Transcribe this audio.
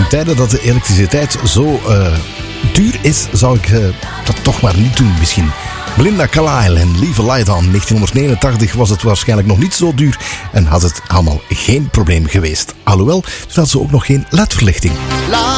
In tijden dat de elektriciteit zo duur is, zou ik dat toch maar niet doen misschien. Belinda Carlisle en Leave a Light On. 1989 was het waarschijnlijk nog niet zo duur en had het allemaal geen probleem geweest. Alhoewel, toen had ze ook nog geen ledverlichting.